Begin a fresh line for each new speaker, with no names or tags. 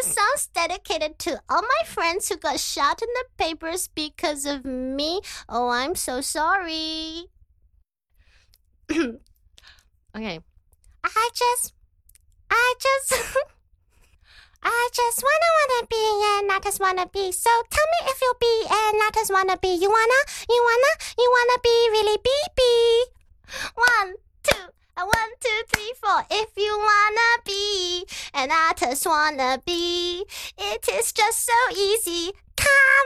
This song's dedicated to all my friends who got shot in the papers because of me. Oh, I'm so sorry. Okay. I just wanna be and I just wanna be. So tell me if you'll be and I just wanna be. You wanna be really be. 1, 2, 3, 4. If you wanna be and I just wanna be, it is just so easy. Come